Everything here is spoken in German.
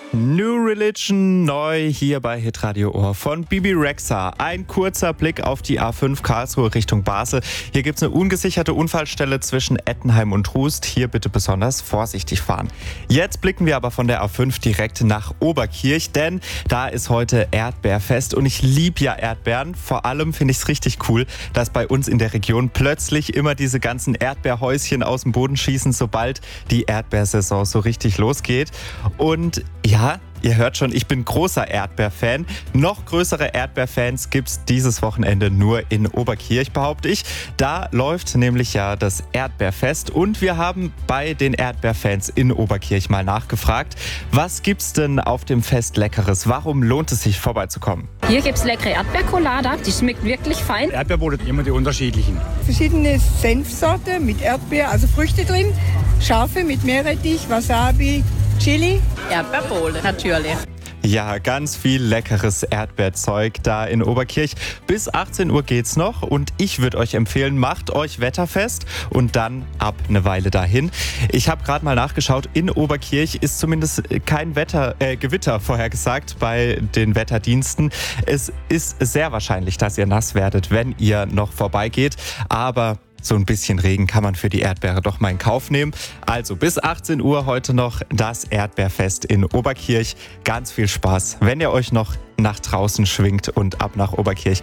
New Religion neu hier bei Hitradio Ohr von Bibi Rexha. Ein kurzer Blick auf die A5 Karlsruhe Richtung Basel. Hier gibt es eine ungesicherte Unfallstelle zwischen Ettenheim und Rust. Hier bitte besonders vorsichtig fahren. Jetzt blicken wir aber von der A5 direkt nach Oberkirch, denn da ist heute Erdbeerfest und ich liebe ja Erdbeeren. Vor allem finde ich es richtig cool, dass bei uns in der Region plötzlich immer diese ganzen Erdbeerhäuschen aus dem Boden schießen, sobald die Erdbeersaison so richtig losgeht. Und ja, ihr hört schon, ich bin großer Erdbeerfan. Noch größere Erdbeerfans gibt's dieses Wochenende nur in Oberkirch, behaupte ich. Da läuft nämlich ja das Erdbeerfest und wir haben bei den Erdbeerfans in Oberkirch mal nachgefragt, was gibt's denn auf dem Fest Leckeres? Warum lohnt es sich vorbeizukommen? Hier gibt's leckere Erdbeercolada, die schmeckt wirklich fein. Erdbeerboden, immer die unterschiedlichen. Verschiedene Senfsorten mit Erdbeer, also Früchte drin, scharfe mit Meerrettich, Wasabi, Chili. Erdbeerbohle, natürlich. Ja, ganz viel leckeres Erdbeerzeug da in Oberkirch. Bis 18 Uhr geht's noch und ich würde euch empfehlen, macht euch wetterfest und dann ab eine Weile dahin. Ich habe gerade mal nachgeschaut, in Oberkirch ist zumindest kein Gewitter vorhergesagt bei den Wetterdiensten. Es ist sehr wahrscheinlich, dass ihr nass werdet, wenn ihr noch vorbeigeht, aber so ein bisschen Regen kann man für die Erdbeere doch mal in Kauf nehmen. Also bis 18 Uhr heute noch das Erdbeerfest in Oberkirch. Ganz viel Spaß, wenn ihr euch noch nach draußen schwingt und ab nach Oberkirch.